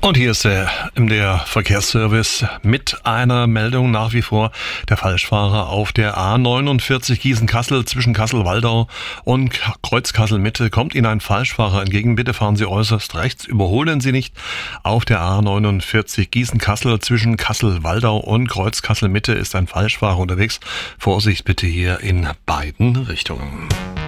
Und hier ist der MDR Verkehrsservice mit einer Meldung nach wie vor. Der Falschfahrer auf der A49 Gießen-Kassel zwischen Kassel-Waldau und Kreuz-Kassel-Mitte. Kommt Ihnen ein Falschfahrer entgegen, bitte fahren Sie äußerst rechts, überholen Sie nicht. Auf der A49 Gießen-Kassel zwischen Kassel-Waldau und Kreuz-Kassel-Mitte ist ein Falschfahrer unterwegs. Vorsicht bitte hier in beiden Richtungen.